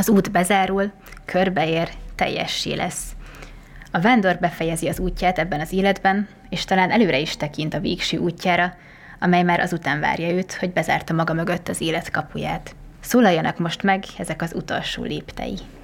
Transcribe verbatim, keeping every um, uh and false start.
Az út bezárul, körbeér, teljessé lesz. A vándor befejezi az útját ebben az életben, és talán előre is tekint a végső útjára, amely már azután várja őt, hogy bezárta maga mögött az élet kapuját. Szólaljanak most meg ezek az utolsó léptei.